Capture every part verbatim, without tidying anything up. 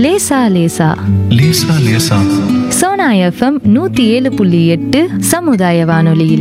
லேசா லேசா லேசா லேசா சோனா எஃப்எம் நூத்தி ஏழு புள்ளி எட்டு சமுதாய வானொலியில்.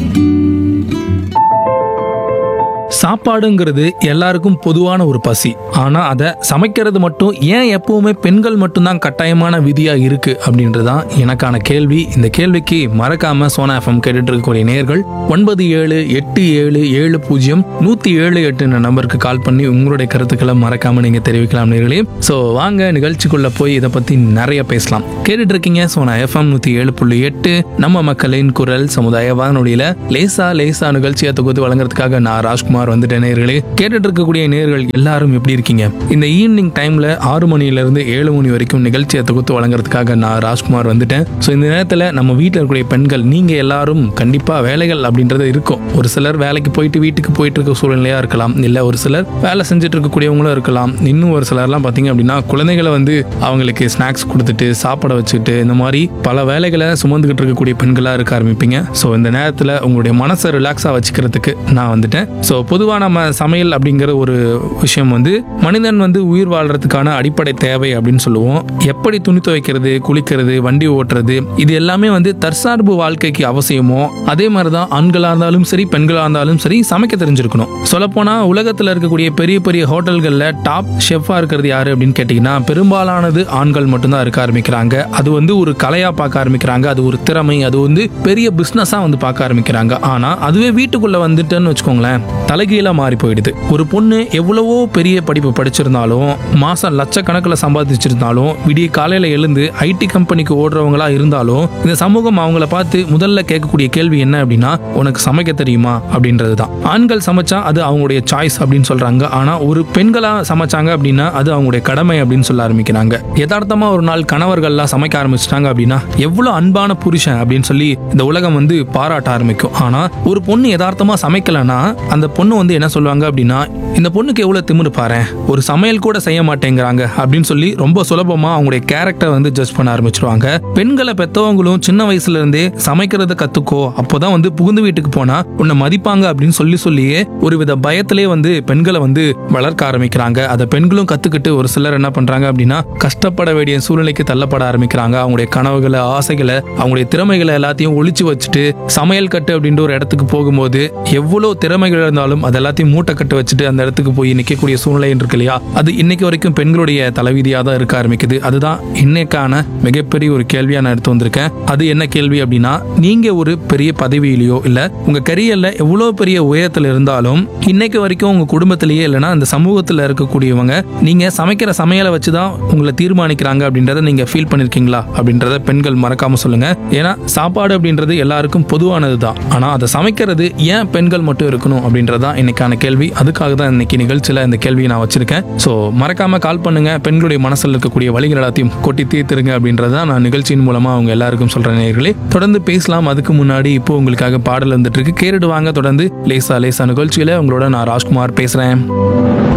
சாப்பாடுங்கிறது எல்லாருக்கும் பொதுவான ஒரு பசி. ஆனா அதை சமைக்கிறது மட்டும் ஏன் எப்பவுமே பெண்கள் மட்டும்தான் கட்டாயமான விதியா இருக்கு அப்படின்றதான் எனக்கான கேள்வி. இந்த கேள்விக்கு மறக்காம சோனா எஃப்எம் கேட்டுட்டு இருக்கக்கூடிய நேயர்கள் ஒன்பது ஏழு எட்டு ஏழு ஏழு பூஜ்ஜியம் நூத்தி ஏழு எட்டு நம்பருக்கு கால் பண்ணி உங்களுடைய கருத்துக்களை மறக்காம நீங்க தெரிவிக்கலாம் நேர்களே. ஸோ வாங்க நிகழ்ச்சிக்குள்ள போய் இதை பத்தி நிறைய பேசலாம். கேட்டுட்டு இருக்கீங்க சோனா எஃப்எம் நூத்தி ஏழு புள்ளி எட்டு நம்ம மக்களின் குரல் சமுதாய வானொலியில லேசா லேசா நிகழ்ச்சியை தொகுத்து வழங்குறதுக்காக நான் ராஜ்குமார் வந்துட்டேன். நேயர்களே, கேட்டுட்டு இருக்கக்கூடிய நேயர்கள் எல்லாரும் எப்படி இருக்கீங்க? இந்த ஈவினிங் டைம்ல ஆறு மணில இருந்து ஏழு மணி வரைக்கும் நிகழ்ச்சியை தொகுத்து வழங்குறதுக்காக நான் ராஜ்குமார் வந்துட்டேன். ஸோ இந்த நேரத்தில் நம்ம வீட்டில் இருக்கக்கூடிய பெண்கள் நீங்க எல்லாரும் கண்டிப்பா வேலைகள் அப்படின்றது இருக்கும். ஒரு சிலர் வேலைக்கு போயிட்டு வீட்டுக்கு போயிட்டு இருக்க சூழ்நிலையா இருக்கலாம், இல்ல ஒரு சிலர் வேலை செஞ்சுட்டு இருக்கக்கூடியவங்களும் இருக்கலாம். இன்னும் ஒரு சிலர்லாம் பாத்தீங்க அப்படின்னா குழந்தைகளை வந்து அவங்களுக்கு ஸ்நாக்ஸ் கொடுத்துட்டு சாப்பிட வச்சுட்டு இந்த மாதிரி பல வேலைகளை சுமந்துகிட்டு இருக்கக்கூடிய பெண்களா இருக்க ஆரம்பிப்பீங்க. ஸோ இந்த நேரத்தில் உங்களுடைய மனசை ரிலாக்ஸா வச்சுக்கிறதுக்கு நான் வந்துட்டேன். ஸோ பொதுவாக நம்ம சமையல் அப்படிங்கிற ஒரு விஷயம் வந்து மனிதன் வந்து உயிர் வாழ்றதுக்கான அடிப்படை தேவை அப்படின்னு சொல்லுவோம். எப்படி துணி துவைக்கிறது, குளிக்கிறது, வண்டி ஓட்டுறது, இது எல்லாமே வந்து தற்சார்பு வாழ்க்கைக்கு அவசியமோ அதே மாதிரிதான் ஆண்களா இருந்தாலும் சரி பெண்களா இருந்தாலும் சரி சமைக்க தெரிஞ்சிருக்கணும். சொல்லப்போனா உலகத்தில் இருக்கக்கூடிய பெரிய பெரிய ஹோட்டல்கள்ல டாப் ஷெஃபா இருக்கிறது யாரு அப்படின்னு கேட்டீங்கன்னா பெரும்பாலானது ஆண்கள் மட்டும்தான் இருக்க ஆரம்பிக்கிறாங்க. அது வந்து ஒரு கலையா பார்க்க ஆரம்பிக்கிறாங்க, அது ஒரு திறமை, அது வந்து பெரிய பிசினஸா வந்து பார்க்க ஆரம்பிக்கிறாங்க. ஆனா அதுவே வீட்டுக்குள்ள வந்துட்டுன்னு வச்சுக்கோங்களேன் தலைகீழா மாறி போயிடுது. ஒரு பொண்ணு எவ்வளவோ பெரிய படிப்பு படிச்சிருந்தாலும் மாசம் லட்சக்கணக்கில் சம்பாதிச்சிருந்தாலும் விடிய காலையில எழுந்து ஐடி கம்பெனிக்கு ஓடுறவங்களா இருந்தாலும் இந்த சமூகம் அவங்கள பார்த்து முதல்ல கேட்கக்கூடிய கேள்வி என்ன அப்படின்னா உனக்கு சமைக்க தெரியுமா அப்படின்றதுதான். ஆண்கள் சமைச்சா அது அவங்களுடைய சாய்ஸ் அப்படின்னு சொல்றாங்க. ஆனா ஒரு பெண்களா சமைச்சாங்க அப்படின்னா அது அவங்களுடைய கடமை அப்படின்னு சொல்ல ஆரம்பிக்கிறாங்க. யதார்த்தமா ஒரு நாள் கணவர்கள்லாம் சமைக்க ஆரம்பிச்சிட்டாங்க அப்படின்னா எவ்வளவு அன்பான புருஷன் அப்படின்னு சொல்லி இந்த உலகம் வந்து பாராட்ட ஆரம்பிக்கும். ஆனா ஒரு பொண்ணு யதார்த்தமா சமைக்கலன்னா அந்த பொண்ணு வந்து என்ன சொல்லுவாங்க அப்படின்னா இந்த பொண்ணுக்கு எவ்வளவு திமிரு பாரு, ஒரு சமையல் கூட செய்ய மாட்டேங்கிறாங்க அப்படின்னு சொல்லி ரொம்ப சுலபமா அவங்களுடைய கேரக்டர் வந்து ஜட்ஜ் பண்ண ஆரம்பிச்சிருவாங்க. பெண்களை பெத்தவங்களும் சின்ன வயசுல இருந்தே சமைக்கிறத கத்துக்கோ, அப்போதான் வந்து புகுந்து வீட்டுக்கு போனா உன்னை மதிப்பாங்க அப்படின்னு சொல்லி சொல்லியே ஒரு வித பயத்திலே வந்து பெண்களை வந்து வளர்க்க ஆரம்பிக்கிறாங்க. அதை பெண்களும் கத்துக்கிட்டு ஒரு சிலர் என்ன பண்றாங்க அப்படின்னா கஷ்டப்பட வேண்டிய சூழ்நிலைக்கு தள்ளப்பட ஆரம்பிக்கிறாங்க. அவங்களுடைய கனவுகளை, ஆசைகளை, அவங்களுடைய திறமைகளை எல்லாத்தையும் ஒழிச்சு வச்சுட்டு சமையல் கட்டு அப்படின்ற ஒரு இடத்துக்கு போகும்போது எவ்வளவு திறமைகள் இருந்தாலும் அது எல்லாத்தையும் மூட்டை கட்டு வச்சுட்டு அந்த இடத்துக்கு போய் நிற்கக்கூடிய சூழ்நிலை இருக்கு இல்லையா, அது இன்னைக்கு வரைக்கும் பெண்களுடைய தலைவிதியாக தான் இருக்க ஆரம்பிக்குது. அதுதான் இன்னைக்கான மிகப்பெரிய ஒரு கேள்வியா நான் எடுத்து வந்திருக்கேன். அது என்ன கேள்வி அப்படின்னா நீங்க ஒரு பெரிய பதவியிலையோ இல்ல உங்க கரியர்ல எவ்வளவு பெரிய உயரத்துல இருந்தாலும் இன்னைக்கு வரைக்கும் உங்க குடும்பத்திலேயே இல்லைன்னா அந்த சமூகத்துல இருக்கக்கூடியவங்க நீங்க சமைக்கிற சமையலை வச்சுதான் உங்களை தீர்மானிக்கிறாங்க அப்படின்றத நீங்க ஃபீல் பண்ணிருக்கீங்களா அப்படின்றத பெண்கள் மறக்காம சொல்லுங்க. ஏன்னா சாப்பாடு அப்படின்றது எல்லாருக்கும் பொதுவானது தான். ஆனா அதை சமைக்கிறது ஏன் பெண்கள் மட்டும் இருக்கணும் அப்படின்றதான் இன்னைக்கான கேள்வி. அதுக்காக தான் இன்னைக்கு நிகழ்ச்சியில இந்த கேள்வியை நான் வச்சிருக்கேன். ஸோ மறக்காம கால் பண்ணுங்க. பெண்களுடைய மனசில் இருக்கக்கூடிய வழிகள் எல்லாத்தையும் கொட்டி தீர்த்துருங்க அப்படின்றத நான் நிகழ்ச்சியின் மூலமா அவங்க எல்லாருக்கும் சொல்றேன். நேயர்களே, தொடர்ந்து பேசலாம். அதுக்கு முன்னாடி இப்போ உங்களுக்காக பாடல் வந்துட்டு இருக்கு, கேட்டுட்டு வாங்க. தொடர்ந்து லேசா லேசா நிகழ்ச்சியில உங்களோட நான் ராஜ்குமார் பேசுறேன்.